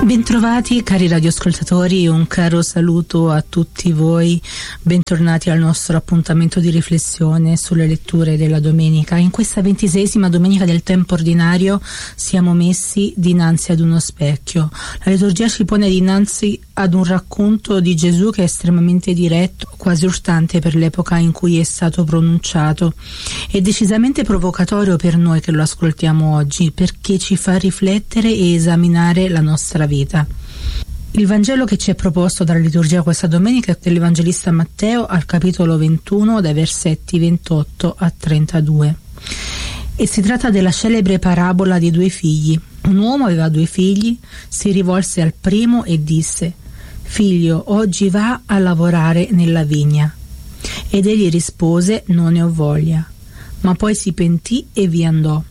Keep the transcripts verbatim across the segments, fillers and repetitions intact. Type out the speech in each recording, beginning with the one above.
Bentrovati cari radioascoltatori, un caro saluto a tutti voi, bentornati al nostro appuntamento di riflessione sulle letture della domenica. In questa ventiseiesima domenica del tempo ordinario siamo messi dinanzi ad uno specchio. La liturgia ci pone dinanzi ad un racconto di Gesù che è estremamente diretto, quasi urtante per l'epoca in cui è stato pronunciato, e decisamente provocatorio per noi che lo ascoltiamo oggi, perché ci fa riflettere e esaminare la nostra vita. Il Vangelo che ci è proposto dalla liturgia questa domenica è dell'Evangelista Matteo al capitolo ventuno, dai versetti ventotto a trentadue. E si tratta della celebre parabola dei due figli. Un uomo aveva due figli, si rivolse al primo e disse: «Figlio, oggi va a lavorare nella vigna». Ed egli rispose: «Non ne ho voglia». Ma poi si pentì e vi andò.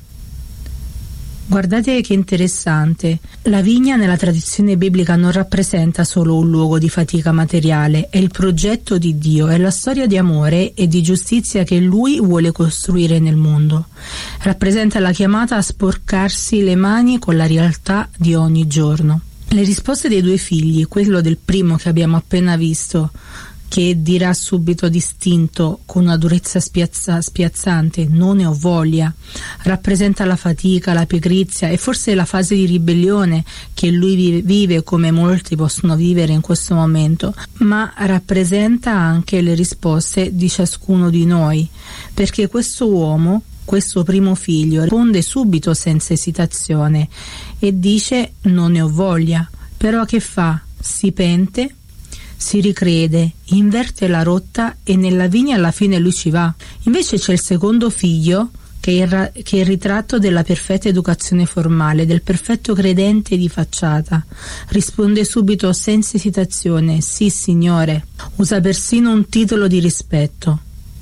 Guardate che interessante. La vigna nella tradizione biblica non rappresenta solo un luogo di fatica materiale, è il progetto di Dio, è la storia di amore e di giustizia che Lui vuole costruire nel mondo. Rappresenta la chiamata a sporcarsi le mani con la realtà di ogni giorno. Le risposte dei due figli, quello del primo che abbiamo appena visto, che dirà subito distinto con una durezza spiazza, spiazzante: «Non ne ho voglia», rappresenta la fatica, la pigrizia e forse la fase di ribellione che lui vive, vive come molti possono vivere in questo momento, ma rappresenta anche le risposte di ciascuno di noi, perché questo uomo, questo primo figlio, risponde subito senza esitazione e dice: «Non ne ho voglia». Però che fa? Si pente, si ricrede, inverte la rotta e nella vigna alla fine lui ci va. Invece c'è il secondo figlio che è, il ra- che è il ritratto della perfetta educazione formale, del perfetto credente di facciata. Risponde subito senza esitazione: «Sì, Signore». Usa persino un titolo di rispetto.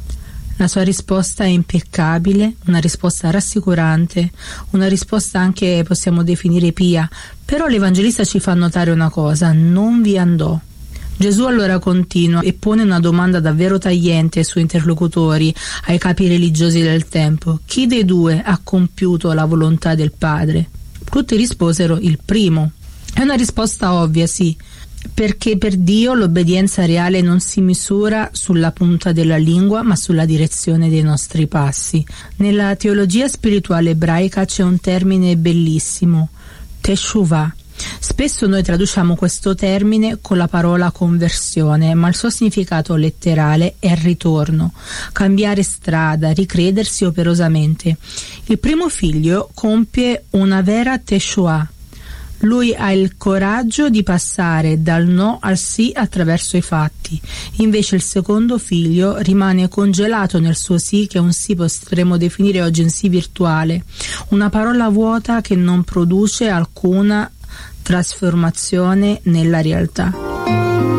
La sua risposta è impeccabile, una risposta rassicurante, una risposta anche possiamo definire pia. Però l'Evangelista ci fa notare una cosa: non vi andò. Gesù allora continua e pone una domanda davvero tagliente ai suoi interlocutori, ai capi religiosi del tempo: chi dei due ha compiuto la volontà del Padre? Tutti risposero: il primo. È una risposta ovvia, sì, perché per Dio l'obbedienza reale non si misura sulla punta della lingua, ma sulla direzione dei nostri passi. Nella teologia spirituale ebraica c'è un termine bellissimo: teshuvah. Spesso noi traduciamo questo termine con la parola conversione, ma il suo significato letterale è ritorno, cambiare strada, ricredersi operosamente. Il primo figlio compie una vera teshuah. Lui ha il coraggio di passare dal no al sì attraverso i fatti. Invece il secondo figlio rimane congelato nel suo sì, che è un sì potremmo definire oggi un sì virtuale, una parola vuota che non produce alcuna trasformazione nella realtà.